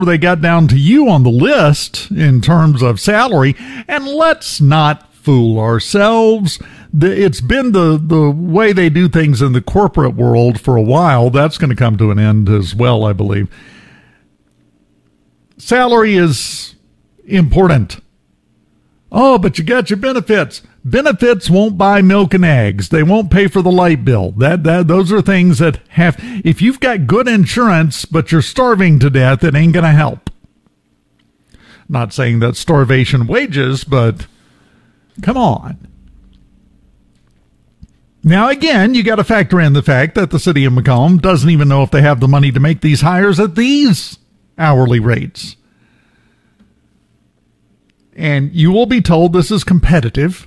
they got down to you on the list in terms of salary. And let's not fool ourselves. It's been the way they do things in the corporate world for a while. That's going to come to an end as well, I believe. Salary is important. Oh, but you got your benefits. Benefits won't buy milk and eggs. They won't pay for the light bill. Those are things that have, if you've got good insurance, but you're starving to death, it ain't going to help. Not saying that starvation wages, but come on. Now, again, you got to factor in the fact that the city of Macomb doesn't even know if they have the money to make these hires at these hourly rates. And you will be told this is competitive.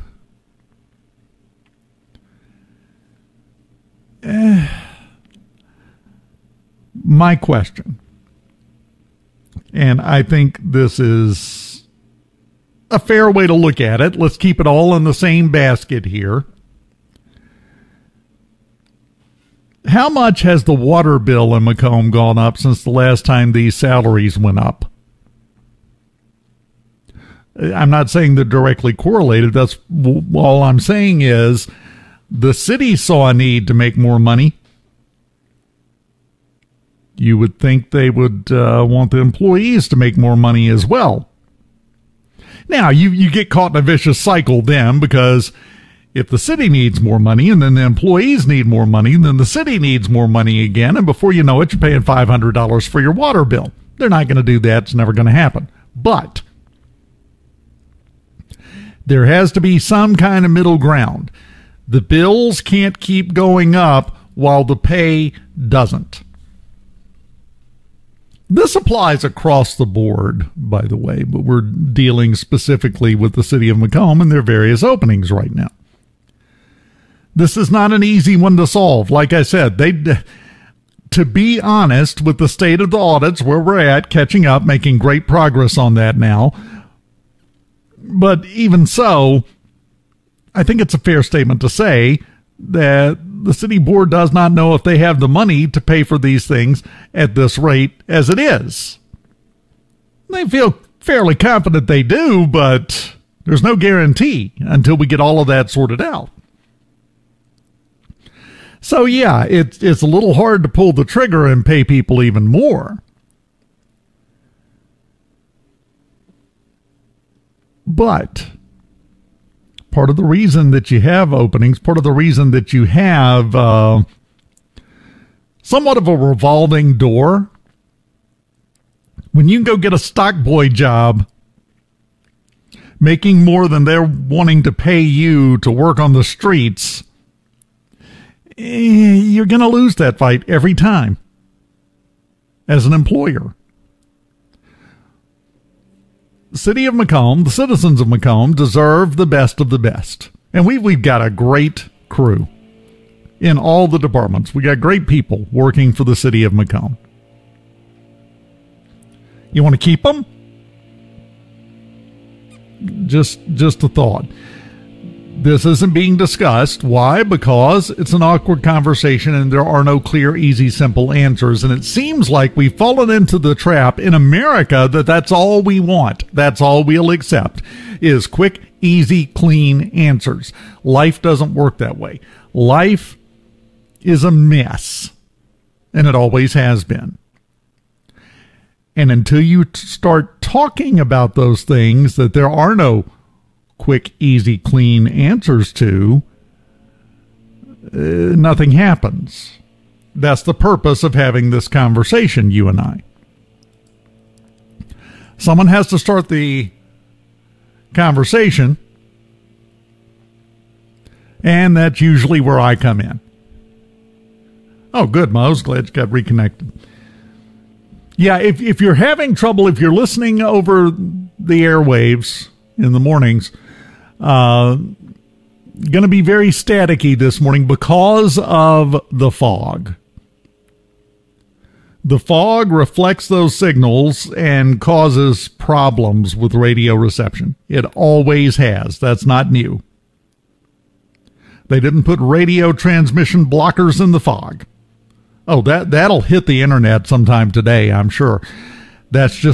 My question, and I think this is a fair way to look at it. Let's keep it all in the same basket here. How much has the water bill in Macomb gone up since the last time these salaries went up? I'm not saying they're directly correlated. That's all I'm saying is the city saw a need to make more money. You would think they would want the employees to make more money as well. Now, you get caught in a vicious cycle then, because if the city needs more money and then the employees need more money, then the city needs more money again, and before you know it, you're paying $500 for your water bill. They're not going to do that. It's never going to happen. But there has to be some kind of middle ground. The bills can't keep going up while the pay doesn't. This applies across the board, by the way, but we're dealing specifically with the city of Macomb and their various openings right now. This is not an easy one to solve. Like I said, to be honest with the state of the audits, where we're at, catching up, making great progress on that now. But even so, I think it's a fair statement to say that the city board does not know if they have the money to pay for these things at this rate as it is. They feel fairly confident they do, but there's no guarantee until we get all of that sorted out. So yeah, it's a little hard to pull the trigger and pay people even more. But part of the reason that you have openings, part of the reason that you have somewhat of a revolving door, when you can go get a stock boy job making more than they're wanting to pay you to work on the streets, you're going to lose that fight every time as an employer. The city of Macomb, the citizens of Macomb, deserve the best of the best. And we've got a great crew in all the departments. We got great people working for the city of Macomb. You want to keep them? Just a thought. This isn't being discussed. Why? Because it's an awkward conversation and there are no clear, easy, simple answers. And it seems like we've fallen into the trap in America that that's all we want. That's all we'll accept is quick, easy, clean answers. Life doesn't work that way. Life is a mess, and it always has been. And until you start talking about those things that there are no quick, easy, clean answers to, nothing happens. That's the purpose of having this conversation, you and I. Someone has to start the conversation, and that's usually where I come in. Oh, good, Mo's. Glad you got reconnected. Yeah, if you're having trouble, if you're listening over the airwaves in the mornings, going to be very staticky this morning because of the fog. The fog reflects those signals and causes problems with radio reception. It always has. That's not new. They didn't put radio transmission blockers in the fog. Oh, that'll hit the internet sometime today, I'm sure. That's just